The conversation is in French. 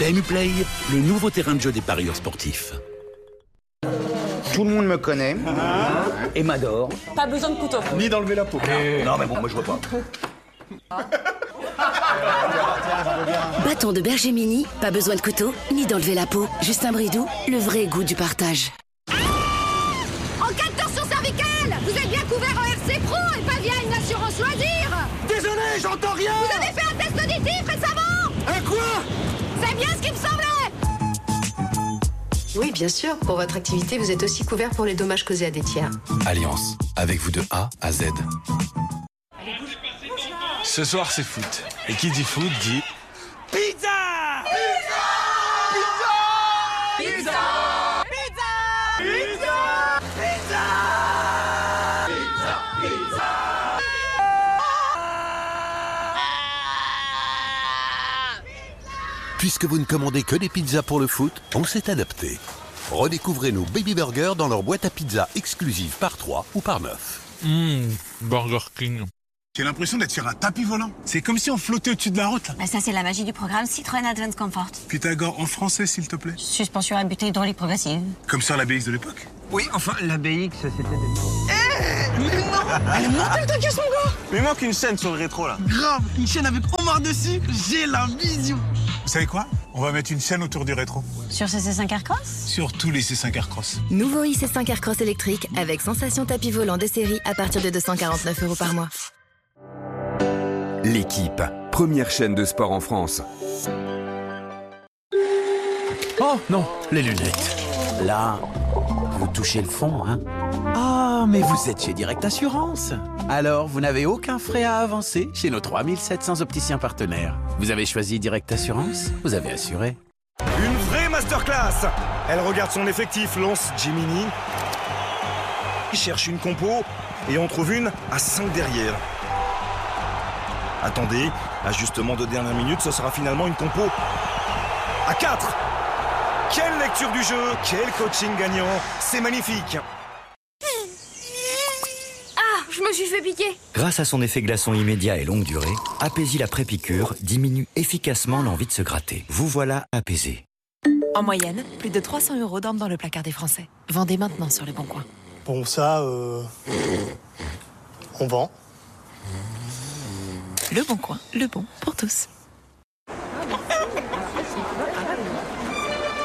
PMU Play, le nouveau terrain de jeu des parieurs sportifs. Tout le monde me connaît et m'adore. Pas besoin de couteau. Ni d'enlever la peau. Non mais bon, moi je vois pas. Bâton de berger mini, pas besoin de couteau, ni d'enlever la peau. Juste un bridou, le vrai goût du partage. En cas de torsion cervicale, vous êtes bien couvert en RC Pro et pas via une assurance loisir. Désolé, j'entends rien. Vous avez fait un test auditif récemment. Un quoi? C'est bien ce qui me semblait. Oui, bien sûr. Pour votre activité, vous êtes aussi couvert pour les dommages causés à des tiers. Alliance, avec vous de A à Z. Ce soir, c'est foot. Et qui dit foot dit... Pizza! Pizza! Pizza! Pizza! Pizza! Pizza! Pizza! Pizza! Puisque vous ne commandez que des pizzas pour le foot, on s'est adapté. Redécouvrez nos Baby Burgers dans leur boîte à pizza exclusive par 3 ou par 9. Burger King. J'ai l'impression d'être sur un tapis volant. C'est comme si on flottait au-dessus de la route. Là. Bah ça, c'est la magie du programme Citroën Advance Comfort. Pythagore en français, s'il te plaît. Suspension à butée hydraulique progressive. Comme sur la BX de l'époque. Oui, enfin, la BX, c'était... Elle est mortelle ta caisse, mon gars. Mais il manque une chaîne sur le rétro, là. Grave, une chaîne avec Omar dessus. J'ai la vision. Vous savez quoi? On va mettre une chaîne autour du rétro. Sur ce C5 Aircross? Sur tous les C5 Aircross. Nouveau IC5 Aircross électrique avec sensation tapis volant de série à partir de 249 € par mois. L'équipe, première chaîne de sport en France. Oh non, les lunettes. Là, vous touchez le fond, hein? Ah, mais vous êtes chez Direct Assurance. Alors, vous n'avez aucun frais à avancer chez nos 3700 opticiens partenaires. Vous avez choisi Direct Assurance, vous avez assuré. Une vraie masterclass. Elle regarde son effectif, lance Gemini, cherche une compo et on trouve une à 5 derrière. Attendez, ajustement de dernière minute, ce sera finalement une compo à 4. Quelle lecture du jeu, quel coaching gagnant, c'est magnifique. Ah, je me suis fait piquer. Grâce à son effet glaçon immédiat et longue durée, Apaisil la pré-piqûre diminue efficacement l'envie de se gratter. Vous voilà apaisé. En moyenne, plus de 300 € dorment dans le placard des Français. Vendez maintenant sur Le Bon Coin. Bon, ça, on vend. Le Bon Coin, le bon pour tous.